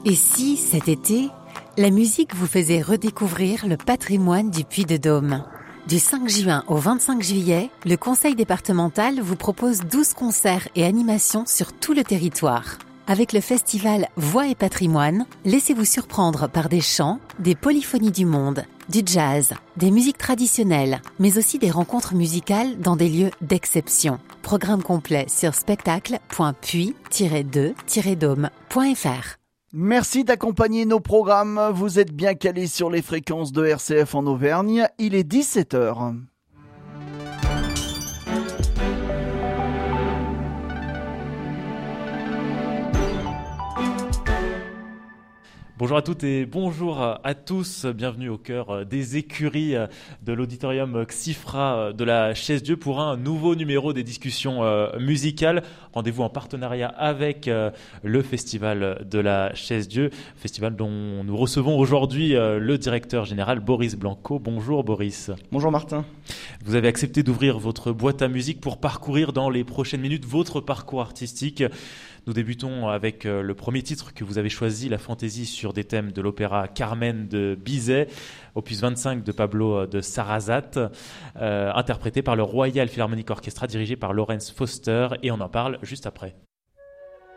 Et si, cet été, la musique vous faisait redécouvrir le patrimoine du Puy-de-Dôme ? Du 5 juin au 25 juillet, le Conseil départemental vous propose 12 concerts et animations sur tout le territoire. Avec le festival Voix et Patrimoine, laissez-vous surprendre par des chants, des polyphonies du monde, du jazz, des musiques traditionnelles, mais aussi des rencontres musicales dans des lieux d'exception. Programme complet sur spectacle.puy-2-dôme.fr. Merci d'accompagner nos programmes. Vous êtes bien calés sur les fréquences de RCF en Auvergne. Il est 17h. Bonjour à toutes et bonjour à tous, bienvenue au cœur des écuries de l'auditorium Xifra de la Chaise-Dieu pour un nouveau numéro des discussions musicales. Rendez-vous en partenariat avec le Festival de la Chaise-Dieu, festival dont nous recevons aujourd'hui le directeur général Boris Blanco. Bonjour Boris. Bonjour Martin. Vous avez accepté d'ouvrir votre boîte à musique pour parcourir dans les prochaines minutes votre parcours artistique. Nous débutons avec le premier titre que vous avez choisi, la fantaisie sur des thèmes de l'opéra Carmen de Bizet, opus 25 de Pablo de Sarasate, interprété par le Royal Philharmonic Orchestra dirigé par Lawrence Foster, et on en parle juste après.